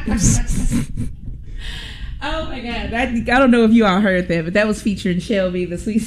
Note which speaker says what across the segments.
Speaker 1: Oh my God. I don't know if you all heard that, but that was featuring Shelby, the sweet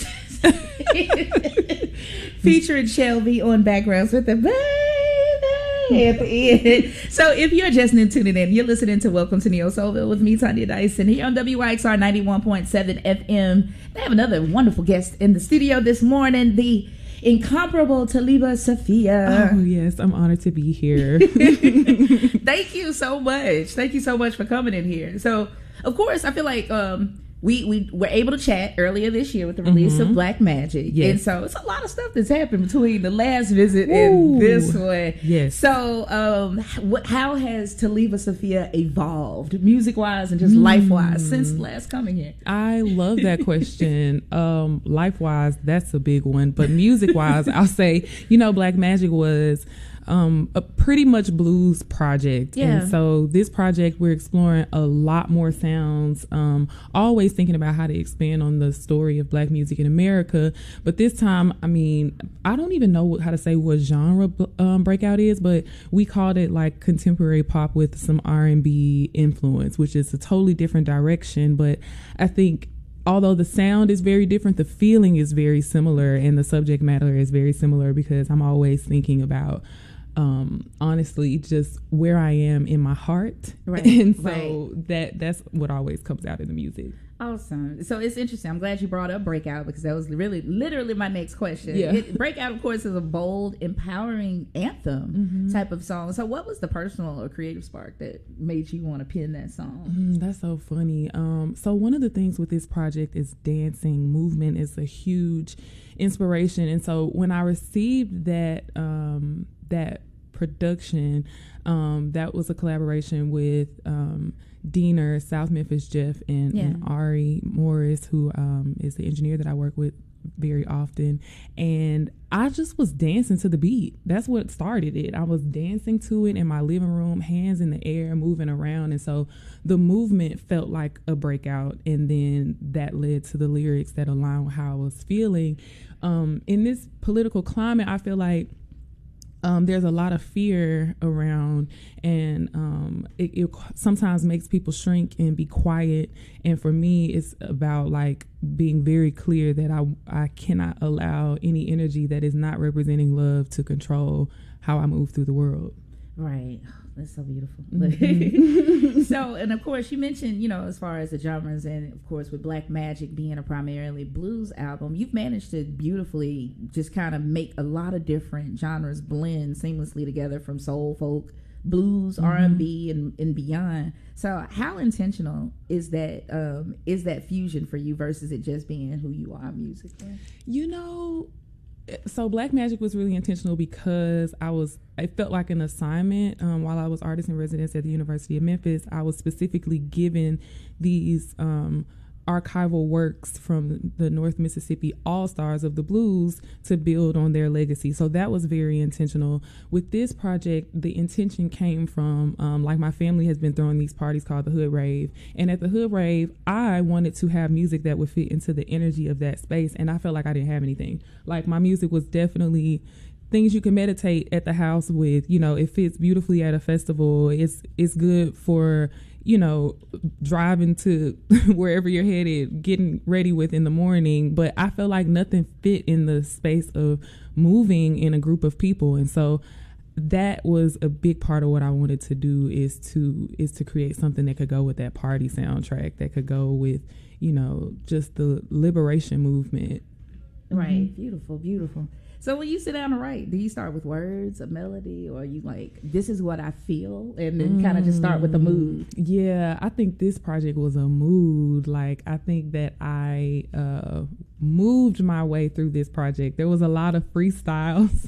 Speaker 1: featuring Shelby on Backgrounds with the baby at the end. So if you're just new tuning in, you're listening to Welcome to Neo Soulville with me, Tanya Dyson, here on WYXR 91.7 FM. I have another wonderful guest in the studio this morning, the incomparable Taliba Sophia.
Speaker 2: Oh, yes. I'm honored to be here.
Speaker 1: Thank you so much. Thank you so much for coming in here. So, of course, I feel like we were able to chat earlier this year with the release of Black Magic.
Speaker 2: Yes.
Speaker 1: And so it's a lot of stuff that's happened between the last visit and this one.
Speaker 2: Yes.
Speaker 1: So how has Taliba Sophia evolved music-wise and just life-wise since last coming here?
Speaker 2: I love that question. Life-wise, that's a big one. But music-wise, I'll say, Black Magic was a pretty much blues project.
Speaker 1: Yeah.
Speaker 2: And so this project, we're exploring a lot more sounds, always thinking about how to expand on the story of Black music in America. But this time, I don't even know how to say what genre Breakout is, but we called it like contemporary pop with some R&B influence, which is a totally different direction. But I think although the sound is very different, the feeling is very similar and the subject matter is very similar, because I'm always thinking about honestly just where I am in my heart.
Speaker 1: Right.
Speaker 2: And so that's what always comes out in the music.
Speaker 1: Awesome. So it's interesting. I'm glad you brought up Breakout, because that was really literally my next question.
Speaker 2: Yeah.
Speaker 1: Breakout, of course, is a bold, empowering anthem type of song. So what was the personal or creative spark that made you want to pen that song?
Speaker 2: That's so funny. So one of the things with this project is dancing. Movement is a huge inspiration. And so when I received that production, that was a collaboration with Diener, South Memphis Jeff, and Ari Morris, who is the engineer that I work with very often. And I just was dancing to the beat. That's what started it. I was dancing to it in my living room, hands in the air, moving around. And so the movement felt like a breakout. And then that led to the lyrics that align with how I was feeling. In this political climate, I feel like there's a lot of fear around, and it sometimes makes people shrink and be quiet. And for me, it's about like being very clear that I cannot allow any energy that is not representing love to control how I move through the world.
Speaker 1: Right. That's so beautiful. So, and of course, you mentioned, as far as the genres, and of course, with Black Magic being a primarily blues album, you've managed to beautifully just kind of make a lot of different genres blend seamlessly together, from soul, folk, blues, R&B, and beyond. So, how intentional is that fusion for you versus it just being who you are musically?
Speaker 2: So Black Magic was really intentional because it felt like an assignment. While I was artist in residence at the University of Memphis, I was specifically given these archival works from the North Mississippi All-Stars of the Blues to build on their legacy. So that was very intentional. With this project, the intention came from, like, my family has been throwing these parties called the Hood Rave. And at the Hood Rave, I wanted to have music that would fit into the energy of that space. And I felt like I didn't have anything. Like, my music was definitely things you can meditate at the house with. It fits beautifully at a festival. It's good for driving to wherever you're headed, getting ready with in the morning. But I felt like nothing fit in the space of moving in a group of people. And so that was a big part of what I wanted to do, is to create something that could go with that party soundtrack, that could go with, just the liberation movement.
Speaker 1: Right. Beautiful, beautiful. So when you sit down to write, do you start with words, a melody, or are you like, this is what I feel, and then kind of just start with the mood?
Speaker 2: Yeah, I think this project was a mood. Like, I think that I moved my way through this project. There was a lot of freestyles.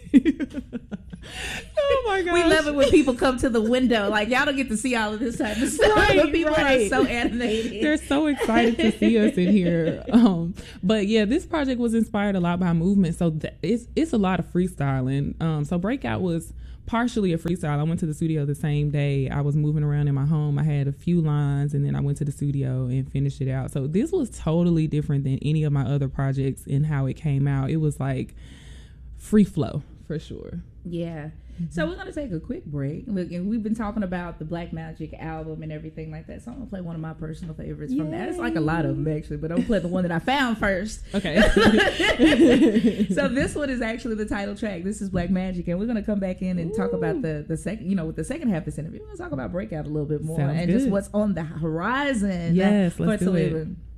Speaker 2: Oh my gosh.
Speaker 1: We love it when people come to the window. Like, y'all don't get to see all of this type of stuff.
Speaker 2: Right,
Speaker 1: but people
Speaker 2: right.
Speaker 1: are so animated.
Speaker 2: They're so excited to see us in here. But yeah, this project was inspired a lot by movement. So it's a lot of freestyling. So Breakout was partially a freestyle. I went to the studio the same day. I was moving around in my home. I had a few lines, and then I went to the studio and finished it out. So this was totally different than any of my other projects in how it came out. It was like free flow, for sure.
Speaker 1: Yeah. So we're going to take a quick break. Look, and we've been talking about the Black Magic album and everything like that. So I'm going to play one of my personal favorites from that. It's like a lot of them, actually, but I'm going to play the one that I found first.
Speaker 2: Okay.
Speaker 1: So this one is actually the title track. This is Black Magic, and we're going to come back in and talk about the second, with the second half of this interview. We're going to talk about Breakout a little bit more.
Speaker 2: Sounds
Speaker 1: and
Speaker 2: good.
Speaker 1: just what's on the horizon.
Speaker 2: Yes,
Speaker 1: for
Speaker 2: let's do
Speaker 1: Tallulah.
Speaker 2: it.